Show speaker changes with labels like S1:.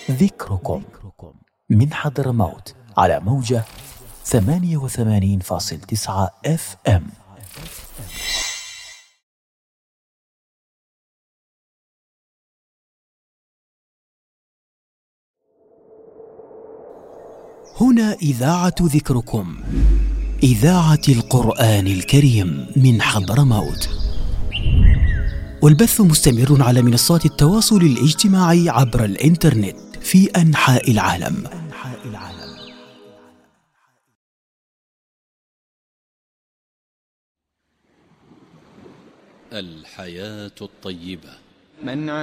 S1: ذكركم من حضرموت على موجة 88.9 FM. هنا إذاعة ذكركم، إذاعة القرآن الكريم من حضرموت، والبث مستمر على منصات التواصل الاجتماعي عبر الإنترنت في أنحاء العالم.
S2: الحياة الطيبة.